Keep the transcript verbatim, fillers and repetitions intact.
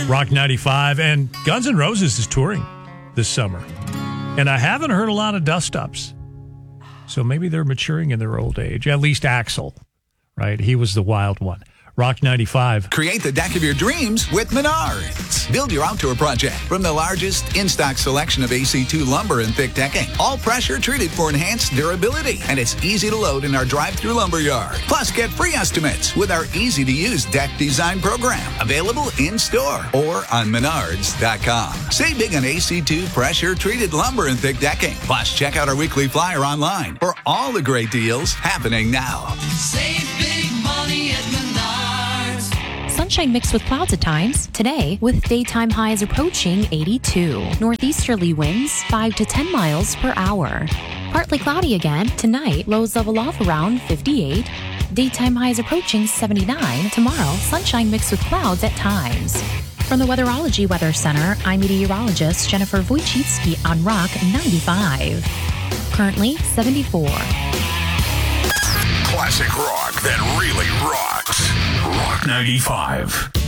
Rock ninety-five, and Guns N' Roses is touring this summer. And I haven't heard a lot of dust-ups. So maybe they're maturing in their old age. At least Axl, right? He was the wild one. Rock ninety-five. Create the deck of your dreams with Menards. Build your outdoor project from the largest in-stock selection of A C two lumber and thick decking. All pressure treated for enhanced durability. And it's easy to load in our drive-through lumber yard. Plus, get free estimates with our easy-to-use deck design program. Available in-store or on menards dot com. Save big on A C two pressure-treated lumber and thick decking. Plus, check out our weekly flyer online for all the great deals happening now. Save big money at Menards. Sunshine mixed with clouds at times. Today, with daytime highs approaching eighty-two. Northeasterly winds five to ten miles per hour. Partly cloudy again. Tonight, lows level off around fifty-eight. Daytime highs approaching seventy-nine. Tomorrow, sunshine mixed with clouds at times. From the Weatherology Weather Center, I'm meteorologist Jennifer Wojcicki on Rock ninety-five. Currently, seventy-four. Classic rock that really rocks. Rock ninety-five.